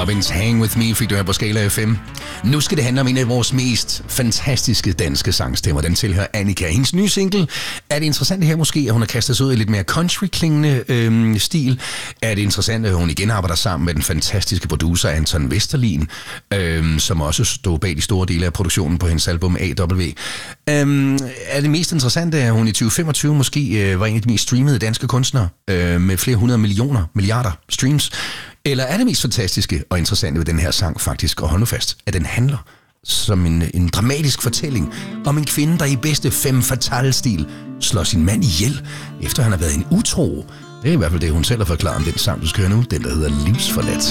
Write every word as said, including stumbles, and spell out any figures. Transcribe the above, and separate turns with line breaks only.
Robbins, Hang With Me, fik du her på Skala F M. Nu skal det handle om en af vores mest fantastiske danske sangstemmer. Den tilhører Annika. Hendes nye single. Er det interessant her måske, at hun har kastet sig ud i lidt mere country-klingende øhm, stil? Er det interessant, at hun igen arbejder sammen med den fantastiske producer Anton Vesterlin, øhm, som også stod bag de store dele af produktionen på hendes album A W? Øhm, er det mest interessante, at hun i tyve femogtyve måske øh, var en af de mest streamede danske kunstnere øh, med flere hundrede millioner, milliarder streams? Eller er det mest fantastiske og interessante ved den her sang faktisk, og hold nu fast, at den handler som en, en dramatisk fortælling om en kvinde, der i bedste femme fatale-stil slår sin mand ihjel, efter han har været en utro. Det er i hvert fald det, hun selv har forklaret om den sang, du skal høre nu, den der hedder Livsforladt.